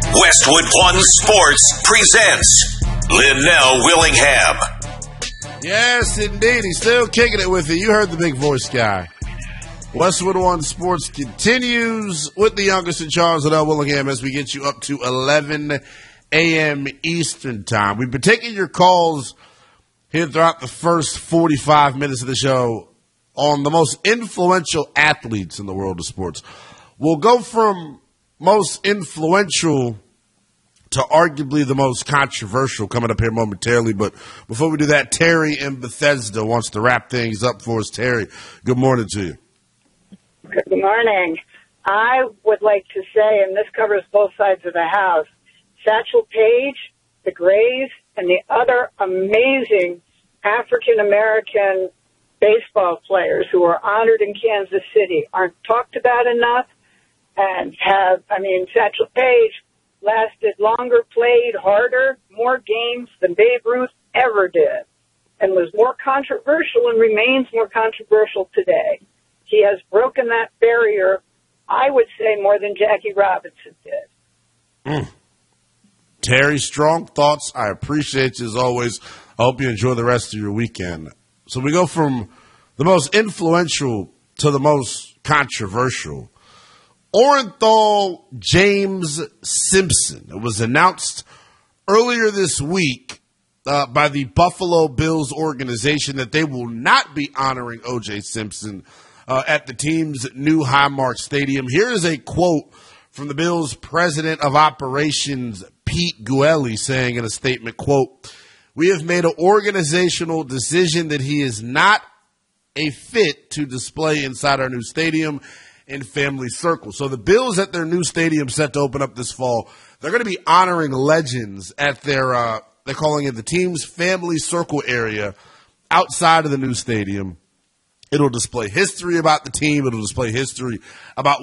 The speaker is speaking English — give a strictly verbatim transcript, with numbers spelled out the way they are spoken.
Westwood One Sports presents Linnell Willingham. Yes, indeed. He's still kicking it with you. You heard the big voice guy. Westwood One Sports continues with the youngest in Charles, Linnell Willingham, as we get you up to eleven a.m. Eastern Time. We've been taking your calls here throughout the first forty-five minutes of the show on the most influential athletes in the world of sports. We'll go from most influential to arguably the most controversial coming up here momentarily. But before we do that, Terry in Bethesda wants to wrap things up for us. Terry, good morning to you. Good morning. I would like to say, and this covers both sides of the house, Satchel Paige, the Grays, and the other amazing African-American baseball players who are honored in Kansas City aren't talked about enough and have, I mean, Satchel Paige lasted longer, played harder, more games than Babe Ruth ever did, and was more controversial and remains more controversial today. He has broken that barrier, I would say, more than Jackie Robinson did. Mm. Terry, strong thoughts. I appreciate you as always. I hope you enjoy the rest of your weekend. So we go from the most influential to the most controversial. Orenthal James Simpson. It was announced earlier this week uh, by the Buffalo Bills organization that they will not be honoring O J. Simpson uh, at the team's new Highmark Stadium. Here is a quote from the Bills' president of operations, Pete Guelli, saying in a statement, quote, "We have made an organizational decision that he is not a fit to display inside our new stadium in family circles." So the Bills at their new stadium set to open up this fall, they're going to be honoring legends at their, uh, they're calling it the team's family circle area outside of the new stadium. It'll display history about the team. It'll display history about